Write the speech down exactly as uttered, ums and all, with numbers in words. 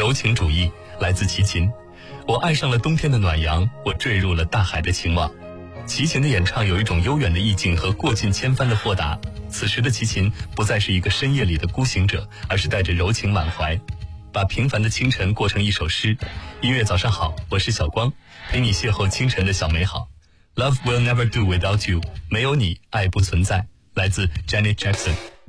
柔情主义，来自齐秦。我爱上了冬天的暖阳，我坠入了大海的情网。齐秦的演唱有一种悠远的意境和过尽千帆的豁达。此时的齐秦不再是一个深夜里的孤行者，而是带着柔情满怀，把平凡的清晨过成一首诗。音乐早上好，我是小光，陪你邂逅清晨的小美好。 Love will never do without you， 没有你爱不存在，来自 Janet Jackson。